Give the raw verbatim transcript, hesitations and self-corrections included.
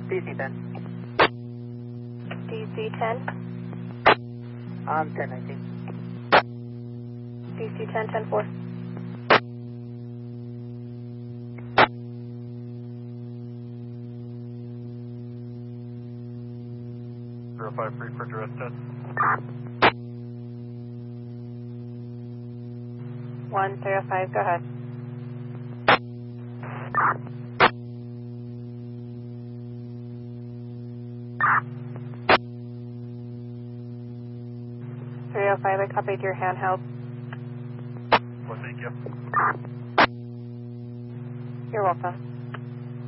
D C ten. D C ten? Um, ten, I think. D C ten, ten four. zero five three for direct test. one zero five, go ahead. three oh five, I copied your handheld. Well, thank you. You're welcome.